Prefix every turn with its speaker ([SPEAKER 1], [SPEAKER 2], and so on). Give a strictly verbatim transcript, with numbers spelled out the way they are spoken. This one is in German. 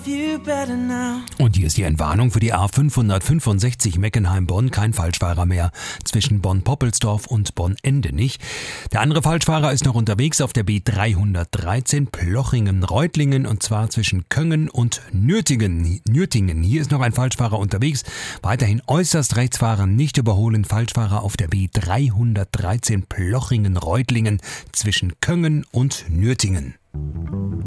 [SPEAKER 1] you better now.
[SPEAKER 2] Und hier ist die Entwarnung für die A fünfhundertfünfundsechzig Meckenheim-Bonn. Kein Falschfahrer mehr zwischen Bonn-Poppelsdorf und Bonn-Endenich. Der andere Falschfahrer ist noch unterwegs auf der B dreihundertdreizehn Plochingen-Reutlingen und zwar zwischen Köngen und Nürtingen. Nürtingen. Hier ist noch ein Falschfahrer unterwegs. Weiterhin äußerst rechts fahren, nicht überholen. Falschfahrer auf der B dreihundertdreizehn Plochingen-Reutlingen zwischen Köngen und Nürtingen.